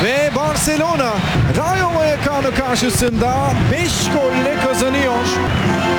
Ve Barcelona Rayo Vallecano karşısında 5 golle kazanıyor.